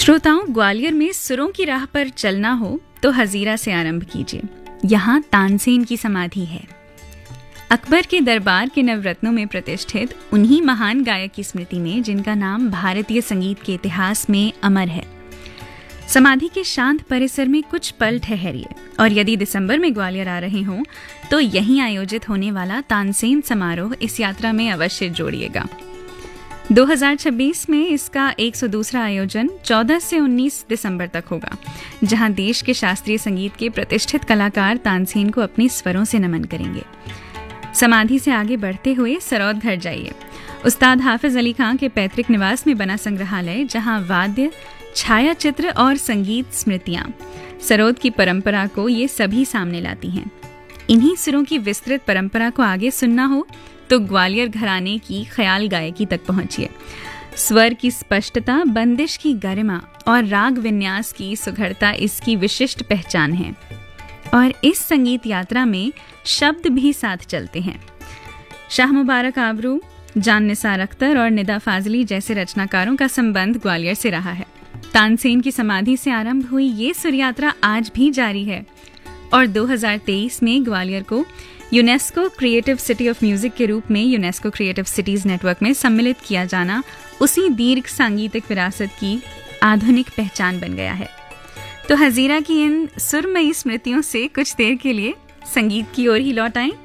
श्रोताओं, ग्वालियर में सुरों की राह पर चलना हो तो हजीरा से आरंभ कीजिए। यहाँ तानसेन की समाधि है। अकबर के दरबार के नवरत्नों में प्रतिष्ठित उन्हीं महान गायक की स्मृति में जिनका नाम भारतीय संगीत के इतिहास में अमर है। समाधि के शांत परिसर में कुछ पल ठहरिए और यदि दिसंबर में ग्वालियर आ रहे हों तो यहीं आयोजित होने वाला तानसेन समारोह इस यात्रा में अवश्य जोड़िएगा। 2026 में इसका 102वां आयोजन 14 से 19 दिसंबर तक होगा, जहां देश के शास्त्रीय संगीत के प्रतिष्ठित कलाकार तानसेन को अपने स्वरों से नमन करेंगे। समाधि से आगे बढ़ते हुए सरौद घर जाइए। उस्ताद हाफिज अली खां के पैतृक निवास में बना संग्रहालय, जहां वाद्य, छायाचित्र और संगीत स्मृतियां सरौद की परंपरा को ये सभी सामने लाती हैं। इन्हीं सुरों की विस्तृत परंपरा को आगे सुनना हो तो ग्वालियर घराने की ख्याल गायकी तक पहुंचिए। स्वर की स्पष्टता, बंदिश की गरिमा और राग विन्यास की सुघड़ता इसकी विशिष्ट पहचान है। और इस संगीत यात्रा में शब्द भी साथ चलते हैं। शाह मुबारक आबरू, जान निसार अख्तर और निदा फाजली जैसे रचनाकारों का संबंध ग्वालियर से रहा है। तानसेन की समाधि से आरंभ हुई ये सुर यात्रा आज भी जारी है और 2023 में ग्वालियर को UNESCO creative city of music के रूप में यूनेस्को क्रिएटिव सिटीज नेटवर्क में सम्मिलित किया जाना उसी दीर्घ सांगीतिक विरासत की आधुनिक पहचान बन गया है। तो हजीरा की इन सुरमयी स्मृतियों से कुछ देर के लिए संगीत की ओर ही लौट आएं।